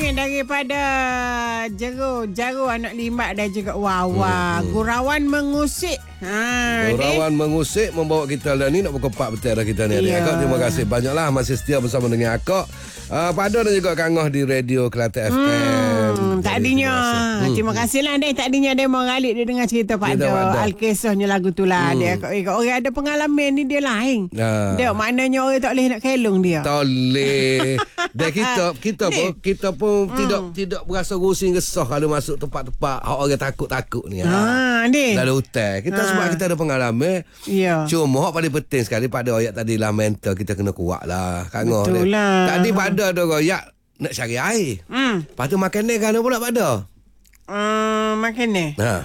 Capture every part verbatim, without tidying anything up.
daripada Jeru, Jaru anak Limat dan juga Wawa. Hmm. Gurauan mengusik. Ha, Gurauan eh? mengusik membawa kita dah ni nak pukul empat betul dah kita ni. Yeah. Akak, terima kasih banyaklah masih setia bersama dengan Akak. Uh, Pada dan juga Kang Ngoh di Radio Kelantan F M. Hmm, tadinya hmm. terima kasihlah Dek. Tadinya dia mau ngalik dia dengar cerita Pak Do. Al-Kisahnya lagu tu lah. Hmm. Dia kata orang ada pengalaman ni dia lain. Nah. Dia maknanya orang tak boleh nak kelong dia. Tak boleh. Dan kita kita pun kita pun hmm. tidak tidak berasa rusing resah kalau masuk tempat-tempat orang takut-takut ni. Ha, ni. Dalam hotel. Kita ha. sebab kita ada pengalaman. Ya. Cuma hak paling penting sekali pada ayat tadi lah mental kita kena kuat lah. Kang Ngoh. Betul lah. Tadi pada ada royak nak cari air. Hmm. Lepas tu makan ni kan pula pada. Uh, makan ni. Ha.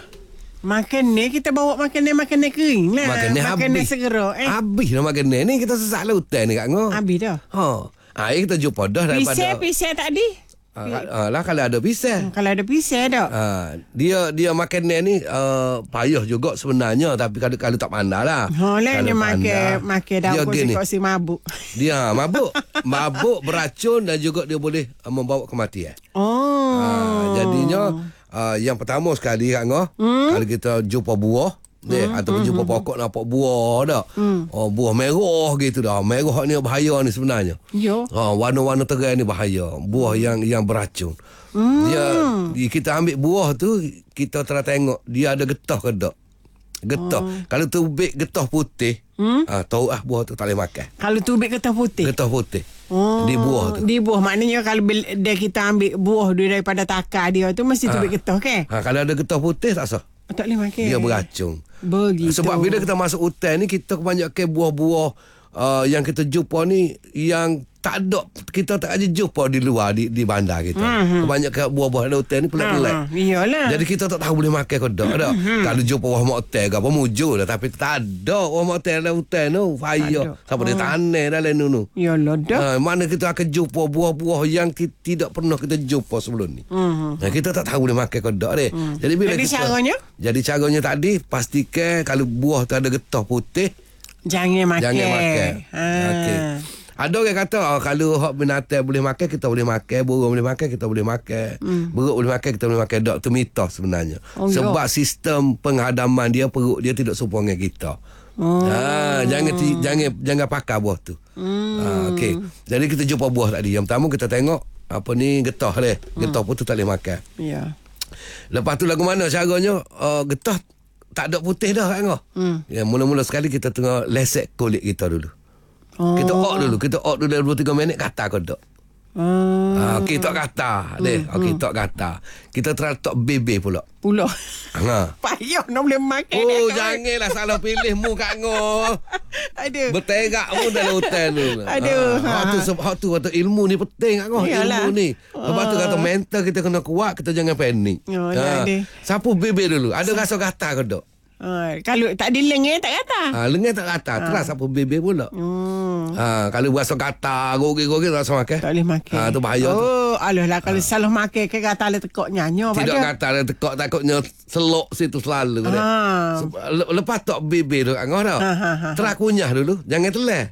Makan ni kita bawa makan ni makan ni kering lah. Makan ni habis. Makan ni segera. Eh. Habis dah makan ni. Ni kita sesak lah hutan ni Kak Ngoh. Habis dah. Ha. Air kita jumpa dah daripada. Pisai-pisai tadi. Ha, lah kalau ada pisai. Hmm, kalau ada pisai dah. Ha, dia dia makan ni ni uh, payah juga sebenarnya tapi kalau kalau tak pandai lah. Ha lah dia makan makan daun si mabuk. Dia mabuk. Mabuk beracun dan juga dia boleh uh, membawa kematian. Oh. Ha, jadinya uh, yang pertama sekali Kak Ngoh, hmm? kalau kita jumpa buah Deh, hmm, ataupun hmm, jumpa hmm, pokok nampak buah dah. Hmm. Oh, buah merah gitu dah. Merah ni bahaya ni sebenarnya. Ya. Oh, warna-warna terang ni bahaya. Buah yang yang beracun. Hmm. Dia kita ambil buah tu, kita telah tengok dia ada getah ke tak. Getah. Oh. Kalau tubik getah putih, hmm? ah tahu ah buah tu tak boleh makan. Kalau tubik getah putih. Getah putih. Oh, di buah tu. Di buah maknanya kalau dia kita ambil buah daripada takar dia tu mesti tubik ah. getah kan? Ha, kalau ada getah putih tak sah. Tak boleh makan. Dia beracun. Begitu. Sebab bila kita masuk hutan ni kita kebanyakan buah-buah uh, yang kita jumpa ni yang tak ada kita tak aja jumpa di luar di di bandar kita. Mm-hmm. Kebanyakan buah-buah dalam hutan ni pelik-pelik. Mm-hmm. Iyalah. Jadi kita tak tahu boleh makan ke tak. Mm-hmm. Kalau jumpa buah motel ke apa mujur dah tapi tak ada buah motel dalam hutan tu. Faya. Siapa dia tanah dalam tu. Iyalah dah. Ha, mana kita akan jumpa buah-buah yang kita, tidak pernah kita jumpa sebelum ni. Mm-hmm. Nah, kita tak tahu boleh makan ke tak deh. Mm. Jadi bila jadi kita, caranya? Jadi caranya tadi pastikan kalau buah tu ada getah putih jangan makan. Jangan makan. Ha. Okey. Ada orang kata oh, kalau hak binatang boleh makan kita boleh makan, burung boleh makan kita boleh makan, mm. beruk boleh makan kita boleh makan. Dok tu mitos sebenarnya. Oh, sebab yo. sistem penghadaman dia perut dia tidak serupa dengan kita. Oh. Ha, jangan jangan jangan pakai buah tu. Mm. Ha, okey. Jadi kita jumpa buah tadi. Yang pertama kita tengok apa ni getah leh. Getah mm. pun tu tak boleh makan. Ya. Yeah. Lepas tu lagu mana caranya uh, getah tak ada putih dah kan. Mm. Ya mula-mula sekali kita tengah lesek kulit kita dulu. Oh. Kita ok dulu, kita ok dulu dalam dua tiga minit kata ke tak? Hmm. Ha, kita kata, deh. Hmm. Okey, tak kata. Kita try tak bebe pula. Pula. Ha. Payah nak boleh makan. Oh, janganlah salah pilih mu Kak Ngoh. Aduh. Berterak mu dalam hotel tu. Aduh. Ha, ha. tu sebab tu kata ilmu ni penting Kak Ngoh. Ilmu ni. Lepas tu kata mental kita kena kuat, kita jangan panik. Oh, ha. Siapa bebe dulu? Ada rasa kata ke tak? Ha, kalau tak dilengah tak kata. Ha, lengah tak kata. Ha. Terus apa bebe pula. Hmm. Ha, kalau berasa kata, gogi-gogi rasa makan. Tak boleh makan. Ha, tu bahaya oh, tu. Oh, alah lah kalau ha. salah makan ke kata le tekok nyanyo Tidak pada. Kata le tekok takutnya selok situ selalu. Ha. Lepas tak bebe tu Ngoh dah. Ha, ha, ha. Terus kunyah dulu, jangan telah.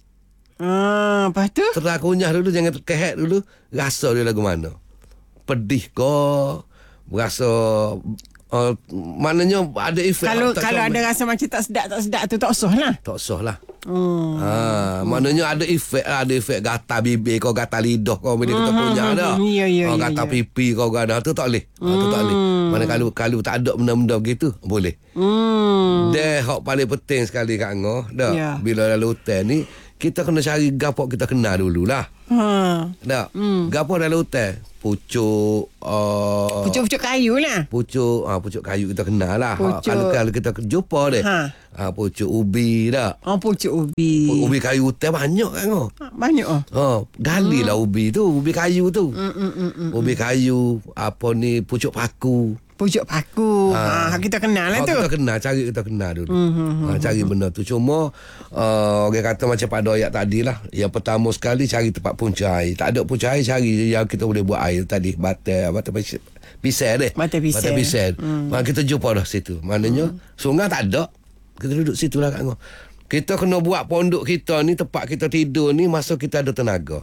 Ha, lepas tu? Terus kunyah dulu, jangan kehet dulu. Rasa dia lagu mana? Pedih ke? Berasa Uh, maknanya ada efek. Kalau kalau ada rasa macam tak sedap tak sedap tu tak usah lah. Tak usah lah. Hmm. Ha, maknanya ada efek ada efek gatal bibir kau, gatal lidah kau bila kita punya dah. Ya ya oh, ya. Gatal ya. pipi kau ada tu tak boleh. Hmm. Ha, tu tak boleh. Mana kalau kalau tak ada benda-benda begitu boleh. Hmm. Dah hak paling penting sekali Kak Ngoh dah. Ya. Bila dalam hotel ni kita kena cari gapo kita kenal dululah. Ha. Dah. Hmm. Gapo dalam hotel? Pucuk uh, Pucuk-pucuk kayu lah. Pucuk uh, Pucuk kayu kita kenal lah. Ha, kalau, kalau kita jumpa deh ha. uh, pucuk ubi dah. Oh, pucuk ubi. Ubi kayu teh banyak kan oh. Banyak oh. Ha, gali lah hmm. ubi tu, ubi kayu tu. Mm, mm, mm, mm, ubi kayu, apa ni pucuk paku. Pucuk paku. Ha, ha kita kenal lah ha, tu. Kita kenal, cari kita kenal dulu. Mm-hmm. Ha, cari benda tu. Cuma uh, orang kata macam Pak Doyak tadi lah. Yang pertama sekali cari tempat punca air. Tak ada punca air, cari yang kita boleh buat air tadi. Batal, batal pisau deh. Batal pisau. Batal pisau. Mm. Ha, kita jumpa dah situ. Maknanya mm. sungai tak ada. Kita duduk situ lah Kak Ngoh. Kita kena buat pondok kita ni, tempat kita tidur ni masa kita ada tenaga.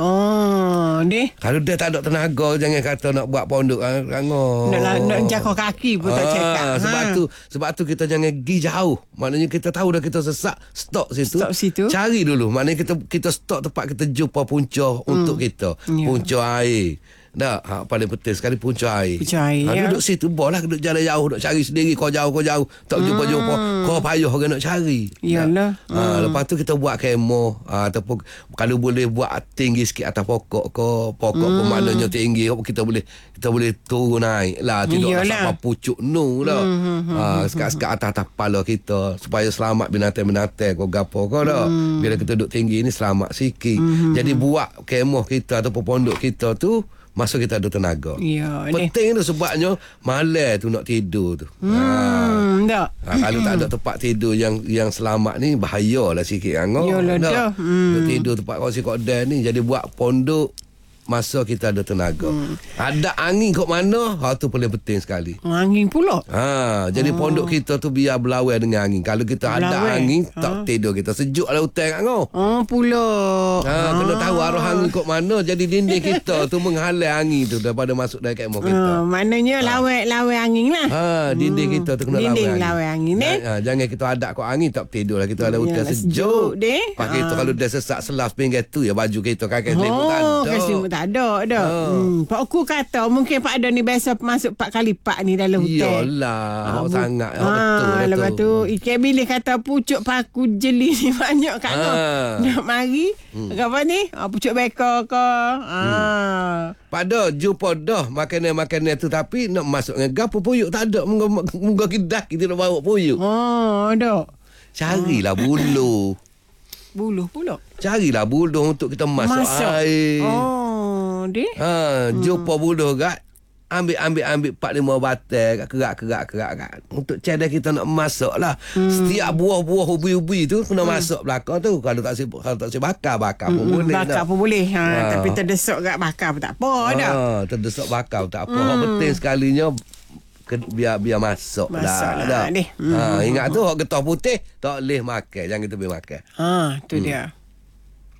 Oh, deh. Kalau dia tak ada tenaga, jangan kata nak buat pondok rango. Nak nak jaga kaki pun tak cakap. Sebab Ha. tu sebab tu kita jangan pergi jauh. Maknanya kita tahu dah kita sesak, stop situ. Stop situ. Cari dulu. Maknanya kita kita stop tempat kita jumpa punca hmm. untuk kita. Ya. Punca air. Dah, ha, paling penting sekali punca air. Punca air, Ha, ya. duduk situ, boleh duduk jalan jauh, duduk cari sendiri. Kau jauh, kau jauh. Tak jumpa-jumpa. Hmm. Kau payah orang nak cari. Yalah. Ha, hmm. Lepas tu kita buat kemo. Ha, ataupun kalau boleh buat tinggi sikit atas pokok ke. Pokok hmm. pemandannya tinggi. Kita boleh kita boleh turun naik lah. Tidak Yalah. sampai pucuk nu lah. Hmm, hmm, Ha, sekat-sekat atas-atas kepala kita. Supaya selamat binatang-binatang. Kau gapo kau dah. Hmm. Bila kita duduk tinggi ni selamat sikit. Hmm. Jadi buat kemo kita ataupun pondok kita tu. Masa kita ada tenaga. Ya, penting tu sebabnya malam tu nak tidur tu. Hmm, ha. tak. Ha, kalau tak ada tempat tidur yang yang selamat ni bahayalah sikit kan. Yalah dah. Hmm. Nak tidur tempat kau si kodai ni jadi buat pondok masa kita ada tenaga. Hmm. Ada angin kat mana? Ha tu paling penting sekali. Angin pula. Ha, jadi oh. pondok kita tu biar berlawan dengan angin. Kalau kita ada angin, ha. tak tidur kita. Sejuk lah hutan kat kau. Oh, pula. Ha, ha. Kena tahu arah angin kat mana. Jadi dinding kita tu menghalang angin tu daripada masuk dalam kemah kita. Ha, maknanya ha. lawan lawan angin lah. Ha, dinding hmm. kita tu kena dinding lawan angin. lawan angin eh. Ha, jangan kita ada kat angin tak tidur lah. Kita ada hutan Yalah, sejuk. sejuk deh. Pakai ha. tu kalau dia sesak selas pinggir tu ya baju kita kakek selimut Oh, tak ada. kakek selimut tak ada dah. Oh. Hmm, Pak aku kata mungkin Pak Don ni biasa masuk empat kali pak ni dalam hutan. Yalah, Ah, awak bu- sangat. Awak Ah, betul lah lepas tu. tu ikan bilis kata pucuk paku jeli ni banyak kat kau. Ah. Nak mari. Hmm. Apa ni? Ah, pucuk beko ke. Ah. Hmm. Pada jumpa dah makanan-makanan tu tapi nak masuk dengan gapo puyuk tak ada. Munggah kidah kita nak bawa puyuk. Oh, ada. Carilah buluh. Buluh pula. Carilah buluh untuk kita masuk, Masuk. air. Oh, deh. Ha, jumpa buluh kat. Ambil-ambil-ambil empat lima batal kat kerak-kerak-kerak kat. Untuk cadar kita nak masuk lah. Hmm. Setiap buah-buah ubi-ubi tu kena hmm. masuk belakang tu. Kalau tak si kalau tak si bakar, bakar pun Hmm, boleh. bakar dah. pun boleh. Ha, Ha. Tapi terdesak kat bakar pun tak apa dah. Ha, terdesak bakar pun tak apa. Hmm. Penting sekalinya ke, biar biar masuk, Masuk dah. lah, dah. deh. Ha, ingat tu hak getah putih tak boleh makan. Jangan kita boleh makan. Ha, tu hmm. dia.